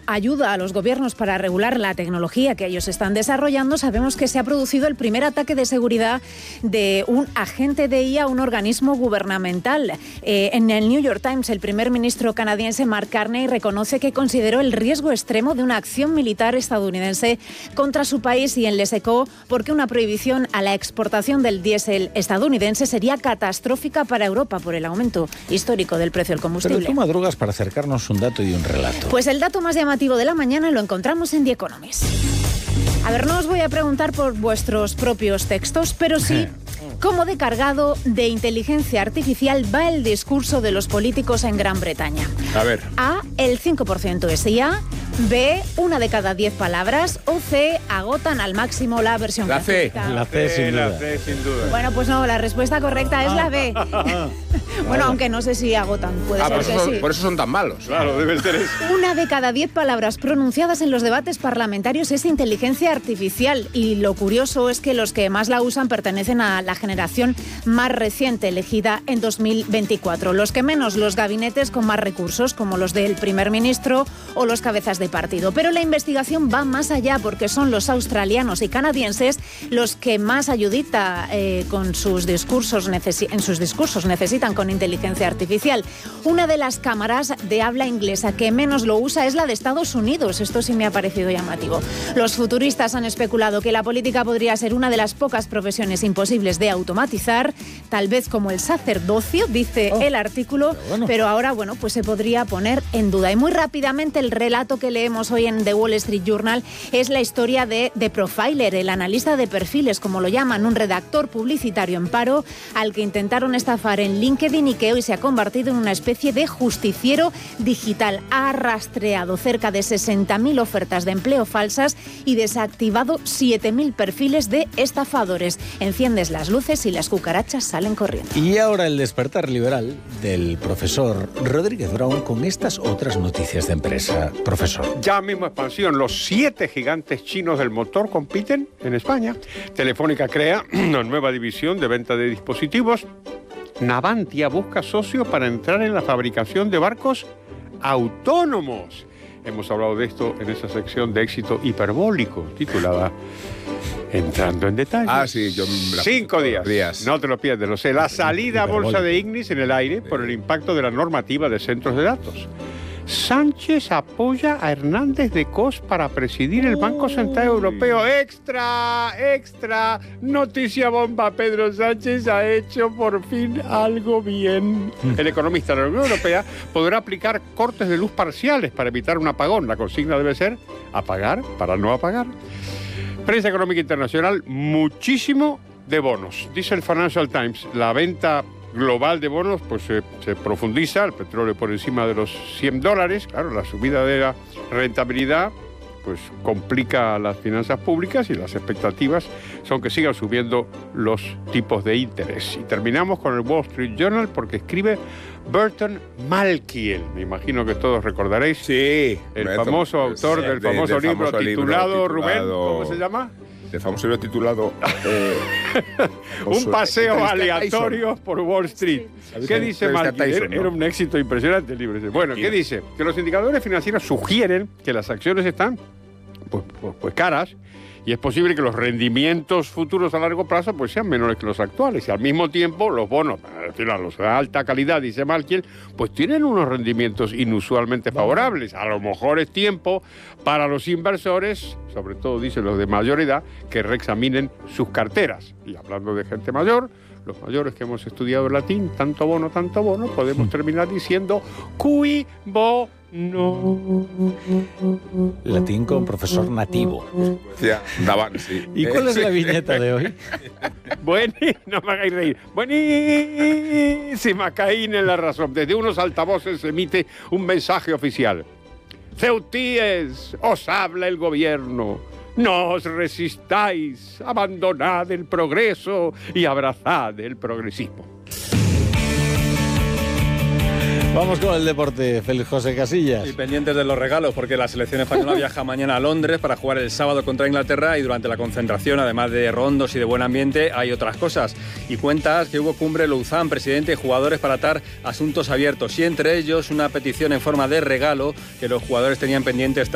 ayuda a los gobiernos para regular la tecnología que ellos están desarrollando, sabemos que se ha producido el primer ataque de seguridad de un agente de IA a un organismo gubernamental. En el New York Times, el primer ministro canadiense Mark Carney reconoce que consideró el riesgo extremo de una acción militar estadounidense contra su país y enlesecó porque una prohibición a la exportación del diésel estadounidense sería catastrófica para Europa por el aumento histórico del precio del combustible. Pero tú madrugas para acercarnos un dato y un relato. Pues el dato más llamativo de la mañana lo encontramos en The Economist. A ver, no os voy a preguntar por vuestros propios textos, pero sí cómo de cargado de inteligencia artificial va el discurso de los políticos en Gran Bretaña. A ver. A, el 5% es IA. B, 1 de cada 10 palabras. O C, agotan al máximo la versión clasificada. La C, sin duda. La C, sin duda. Bueno, pues no, la respuesta correcta es la B. Bueno, aunque no sé si agotan, puede ser que sí. Por eso son tan malos. Claro, debe ser eso. 1 de cada 10 palabras pronunciadas en los debates parlamentarios es inteligencia artificial y lo curioso es que los que más la usan pertenecen a la generación más reciente, elegida en 2024. Los que menos, los gabinetes con más recursos, como los del primer ministro o los cabezas de partido. Pero la investigación va más allá porque son los australianos y canadienses los que más ayudita en sus discursos necesitan con inteligencia artificial. Una de las cámaras de habla inglesa que menos lo usa es la de Estados Unidos. Esto sí me ha parecido llamativo. Los futuristas han especulado que la política podría ser una de las pocas profesiones imposibles de automatizar, tal vez como el sacerdocio, dice el artículo, pero ahora, pues se podría poner en duda. Y muy rápidamente el relato que leemos hoy en The Wall Street Journal es la historia de The Profiler, el analista de perfiles, como lo llaman, un redactor publicitario en paro al que intentaron estafar en LinkedIn y que hoy se ha convertido en una especie de justiciero digital. Ha rastreado cerca de 60.000 ofertas de empleo falsas y desactivado 7.000 perfiles de estafadores. Enciendes las luces y las cucarachas salen corriendo. Y ahora el despertar liberal del profesor Rodríguez Brown con estas otras noticias de empresa. Profesor. Ya mismo expansión. Los 7 gigantes chinos del motor compiten en España. Telefónica crea una nueva división de venta de dispositivos. Navantia busca socio para entrar en la fabricación de barcos autónomos. Hemos hablado de esto en esa sección de éxito hiperbólico titulada Entrando en detalles. Sí, 5 días. No te lo pierdes, lo sé. La salida a bolsa de Ignis en el aire por el impacto de la normativa de centros de datos. Sánchez apoya a Hernández de Cos para presidir el Banco Central Europeo. ¡Extra! Noticia bomba. Pedro Sánchez ha hecho por fin algo bien. El economista de la Unión Europea podrá aplicar cortes de luz parciales para evitar un apagón. La consigna debe ser apagar para no apagar. Prensa económica internacional, muchísimo de bonos. Dice el Financial Times, la venta global de bonos se profundiza, el petróleo por encima de los $100, claro, la subida de la rentabilidad complica las finanzas públicas y las expectativas son que sigan subiendo los tipos de interés. Y terminamos con el Wall Street Journal porque escribe Burton Malkiel, me imagino que todos recordaréis, el famoso autor del famoso libro titulado, Rubén, ¿cómo se llama? El famoso libro titulado Un paseo aleatorio por Wall Street. ¿Qué dice Malkiel? Era un éxito impresionante el libro. Bueno, ¿qué dice? Que los indicadores financieros sugieren que las acciones están pues caras y es posible que los rendimientos futuros a largo plazo sean menores que los actuales. Y al mismo tiempo, los bonos, los de alta calidad, dice Malkiel, tienen unos rendimientos inusualmente favorables. A lo mejor es tiempo para los inversores, sobre todo, dicen los de mayor edad, que reexaminen sus carteras. Y hablando de gente mayor, los mayores que hemos estudiado latín, tanto bono, podemos terminar diciendo cui bono. Latín con profesor nativo. Sí. ¿Y cuál es la viñeta de hoy? No me hagáis reír. Buenísima, Caín en la razón. Desde unos altavoces se emite un mensaje oficial. Ceutíes, os habla el gobierno. No os resistáis, abandonad el progreso y abrazad el progresismo. Vamos con el deporte, Félix José Casillas. Y pendientes de los regalos, porque la selección española viaja mañana a Londres para jugar el sábado contra Inglaterra y durante la concentración, además de rondos y de buen ambiente, hay otras cosas. Y cuentas que hubo cumbre Louzán, presidente y jugadores para atar asuntos abiertos y entre ellos una petición en forma de regalo que los jugadores tenían pendientes